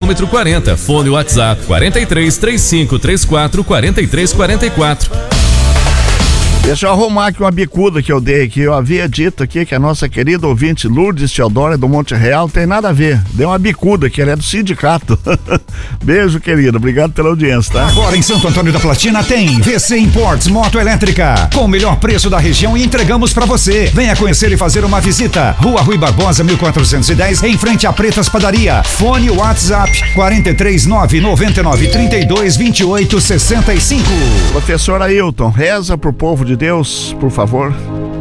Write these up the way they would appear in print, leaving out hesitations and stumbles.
quilômetro 40. Fone WhatsApp 43 3534 4344. Deixa eu arrumar aqui uma bicuda que eu dei aqui. Eu havia dito aqui que a nossa querida ouvinte Lourdes Teodora do Monte Real tem nada a ver. Deu uma bicuda que ela é do sindicato. Beijo, querida. Obrigado pela audiência, tá? Agora em Santo Antônio da Platina tem VC Imports Moto Elétrica. Com o melhor preço da região e entregamos pra você. Venha conhecer e fazer uma visita. Rua Rui Barbosa, 1410, em frente à Pretas Padaria. Fone WhatsApp 439-9932-2865. Professor Ailton, reza pro povo de Deus, por favor.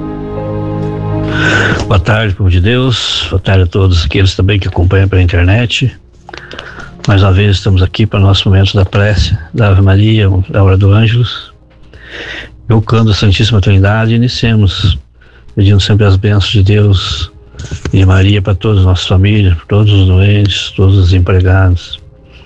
Boa tarde, povo de Deus. Boa tarde a todos aqueles também que acompanham pela internet. Mais uma vez estamos aqui para o nosso momento da prece, da Ave Maria, da hora do Ângelus. Evocando a Santíssima Trindade, iniciemos pedindo sempre as bênçãos de Deus e de Maria para todas as nossas famílias, para todos os doentes, todos os empregados.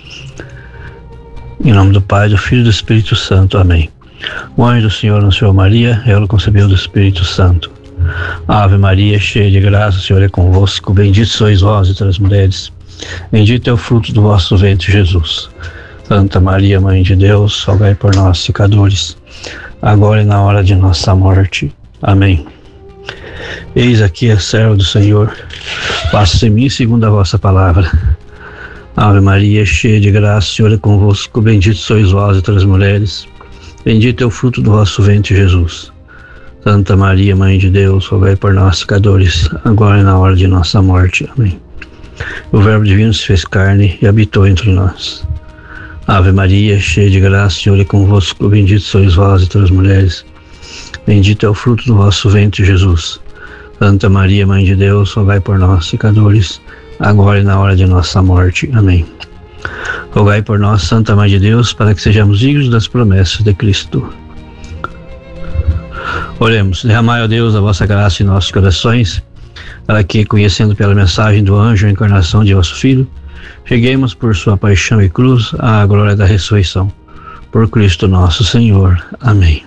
Em nome do Pai, do Filho e do Espírito Santo. Amém. O anjo do Senhor anunciou Maria, ela concebeu do Espírito Santo. Ave Maria, cheia de graça, o Senhor é convosco, bendito sois vós entre as mulheres, bendito é o fruto do vosso ventre, Jesus. Santa Maria, Mãe de Deus, rogai por nós, pecadores, agora e na hora de nossa morte. Amém. Eis aqui a serva do Senhor, faça-se em mim segundo a vossa palavra. Ave Maria, cheia de graça, o Senhor é convosco, bendito sois vós entre as mulheres, bendito é o fruto do vosso ventre, Jesus. Santa Maria, Mãe de Deus, rogai por nós, pecadores, agora e na hora de nossa morte. Amém. O Verbo Divino se fez carne e habitou entre nós. Ave Maria, cheia de graça, o Senhor é convosco, bendito sois vós entre as mulheres, bendito é o fruto do vosso ventre, Jesus. Santa Maria, Mãe de Deus, rogai por nós, pecadores, agora e na hora de nossa morte. Amém. Rogai por nós, Santa Mãe de Deus, para que sejamos dignos das promessas de Cristo. Oremos. Derramai, ó Deus, a vossa graça em nossos corações, para que, conhecendo pela mensagem do anjo a encarnação de vosso Filho, cheguemos por sua paixão e cruz à glória da ressurreição. Por Cristo nosso Senhor. Amém.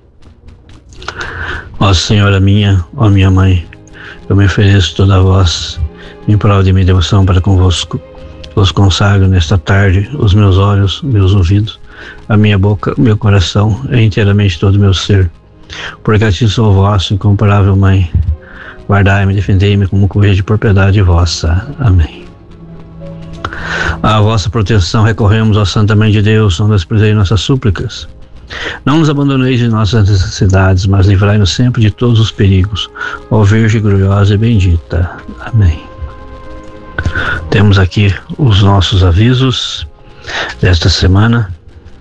Ó Senhora minha, ó minha Mãe, eu me ofereço toda a vós, em prol de minha devoção para convosco. Vos consagro nesta tarde os meus olhos, meus ouvidos, a minha boca, o meu coração e inteiramente todo o meu ser. Porque assim sou vosso, incomparável Mãe. Guardai-me, defendei-me como correia de propriedade vossa. Amém. À vossa proteção recorremos, ó Santa Mãe de Deus, não desprezei nossas súplicas. Não nos abandoneis em nossas necessidades, mas livrai-nos sempre de todos os perigos, ó Virgem gloriosa e bendita. Amém. Temos aqui os nossos avisos desta semana.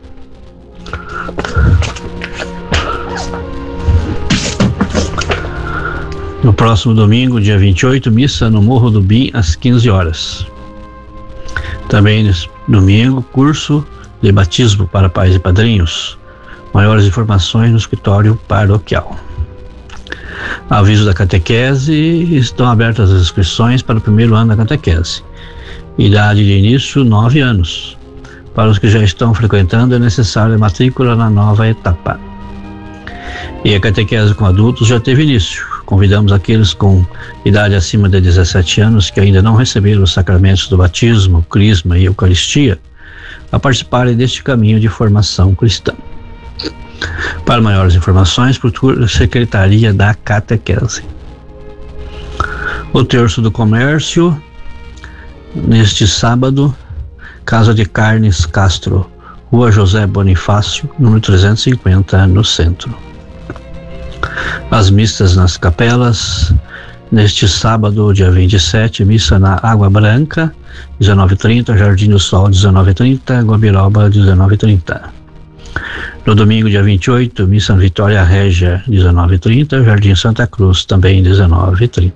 No próximo domingo, dia 28, missa no Morro do Bim, às 15 horas. Também nesse domingo, curso de batismo para pais e padrinhos. Maiores informações no escritório paroquial. Aviso da catequese: estão abertas as inscrições para o primeiro ano da catequese. Idade de início, 9 anos. Para os que já estão frequentando, é necessária a matrícula na nova etapa. E a catequese com adultos já teve início. Convidamos aqueles com idade acima de 17 anos que ainda não receberam os sacramentos do batismo, crisma e eucaristia a participarem deste caminho de formação cristã. Para maiores informações, procure a Secretaria da Catequese. O Terço do Comércio, neste sábado, Casa de Carnes Castro, Rua José Bonifácio, número 350, no centro. As missas nas capelas, neste sábado, dia 27, missa na Água Branca, 19h30, Jardim do Sol, 19h30, Guabiroba, 19h30. No domingo, dia 28, missa na Vitória Régia, 19h30, Jardim Santa Cruz, também 19h30.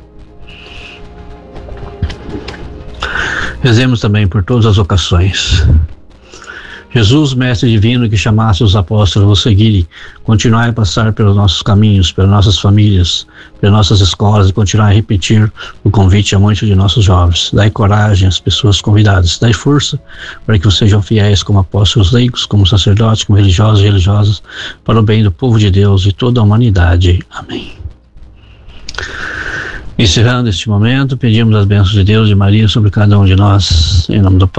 Rezemos também por todas as ocasiões. Jesus, Mestre Divino, que chamasse os apóstolos a vos seguirem, continuai a passar pelos nossos caminhos, pelas nossas famílias, pelas nossas escolas e continuai a repetir o convite a muitos de nossos jovens. Dai coragem às pessoas convidadas, dai força para que vocês sejam fiéis como apóstolos leigos, como sacerdotes, como religiosos e religiosas, para o bem do povo de Deus e toda a humanidade. Amém. Encerrando este momento, pedimos as bênçãos de Deus e Maria sobre cada um de nós, em nome do Pai,